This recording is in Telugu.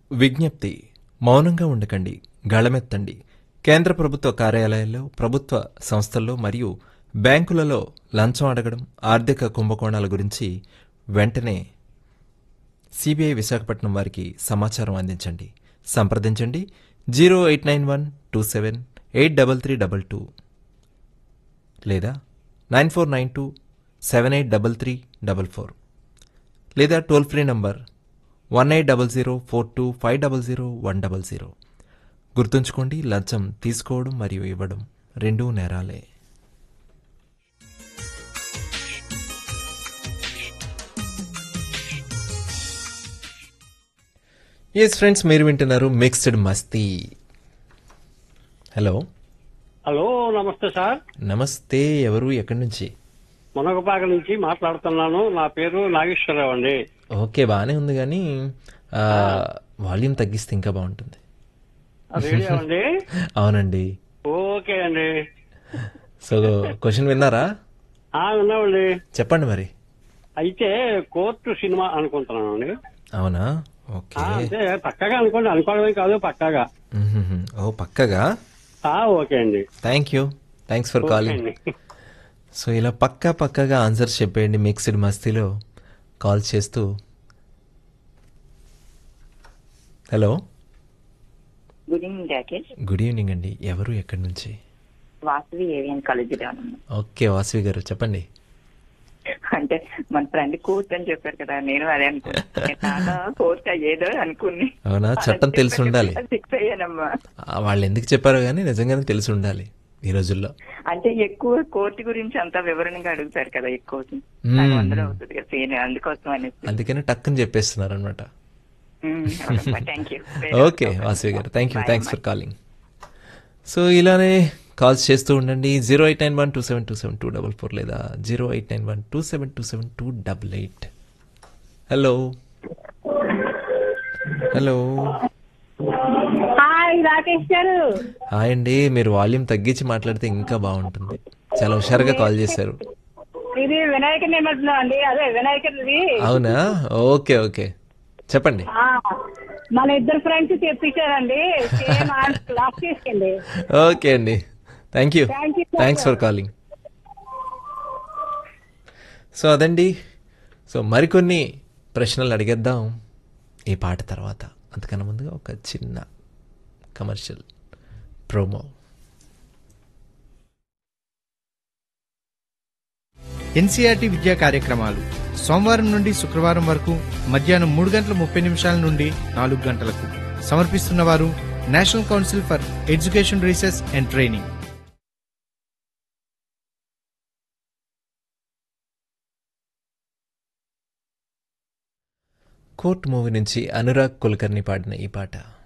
విజ్ఞప్తి: మౌనంగా ఉండకండి, గళమెత్తండి. కేంద్ర ప్రభుత్వ కార్యాలయాల్లో, ప్రభుత్వ సంస్థల్లో మరియు బ్యాంకులలో లంచం అడగడం, ఆర్థిక కుంభకోణాల గురించి వెంటనే సిబిఐ విశాఖపట్నం వారికి సమాచారం అందించండి. సంప్రదించండి 0891278332 లేదా 9492783344 లేదా టోల్ ఫ్రీ నంబర్ 180042500100. గుర్తుంచుకోండి, లంచం తీసుకోవడం మరియు ఇవ్వడం రెండూ నేరాలే. ఎస్ ఫ్రెండ్స్, మీరు వింటున్నారు మిక్స్డ్ మస్తీ. హలో హలో, నమస్తే సార్. నమస్తే. ఎవరు, ఎక్కడి నుంచి? మునగపాక నుంచి మాట్లాడుతున్నాను. నా పేరు నాగేశ్వరరావు అండి. ఓకే, బాగానే ఉంది, కానీ వాల్యూమ్ తగ్గిస్తే ఇంకా బాగుంటుంది. రేడియో అండి? అవునండి. ఓకే అండి. సో క్వశ్చన్ విన్నారా? విన్నామండి. చెప్పండి మరి. అయితే కోర్టు సినిమా అనుకుంటున్నాను అండి. అవునా? ఓకే. అంటే పక్కగా అనుకోండి, అనుకోవడమే కాదు, పక్కగా. ఓ, పక్కగా. ఓకే అండి. Thanks for calling. సో ఇలా పక్కగా ఆన్సర్స్ చెప్పేయండి మిక్స్డ్ మస్తీలో కాల్ చేస్తూ. Hello, good evening Rakesh. Good evening అండి. ఎవరు, ఎక్కడి నుంచి? Vasavi AVN college. Okay, Vasavi గారు చెప్పండి. అంటే మన ఫ్రెండ్ కోర్ట్ అని చెప్పారు కదా, నేను అదే అనుకున్నా. కోర్ట్ అయ్యేదో అనుకుని. అవునా? చట్టం తెలిసి ఉండాలి. ఫిక్స్ అయ్యానమ్మా. వాళ్ళు ఎందుకు చెప్పారో కానీ నిజంగానే తెలిసి ఉండాలి ఈ రోజుల్లో. అంటే ఎక్కువ కోర్టు గురించి అంతా వివరణగా అడుగుతారు కదా, ఎక్కువ అందులో అవుతుంది కదా సీన్, అందుకోసం అనేసి. అందుకని టక్కుని చెప్పేస్తున్నారు అనమాట. Thank you. ఓకే వాసవి గారు, థ్యాంక్స్ ఫర్ కాలింగ్. సో ఇలానే కాల్స్ చేస్తూ ఉండండి. 0891272724 లేదా 0891272728. హలో హాయ్ రాకేష్ గారు. హాయ్ అండి. మీరు వాల్యూమ్ తగ్గించి మాట్లాడితే ఇంకా బాగుంటుంది. చాలా హుషారుగా కాల్ చేశారు. ఇది వినాయక నిమజ్జనం అండి, అదే వినాయకుడిది. అవునా? ఓకే చెప్పండి. మన ఇద్దరు ఫ్రెండ్స్ చెప్పించారండి. ఓకే అండి, థ్యాంక్స్ ఫర్ కాలింగ్. సో అదండి. సో మరికొన్ని ప్రశ్నలు అడిగేద్దాం ఈ పాట తర్వాత. అంతకన్నా ముందుగా ఒక చిన్న కమర్షియల్ ప్రోమో. ఎన్సీఆర్టీ విద్యా కార్యక్రమాలు సోమవారం నుండి శుక్రవారం వరకు మధ్యాహ్నం 3:30 నుండి 4 గంటలకు. సమర్పిస్తున్నవారు national council for education research and training. Court movie నుంచి అనురాగ్ కుల్కర్ని పాడిన ఈ పాట.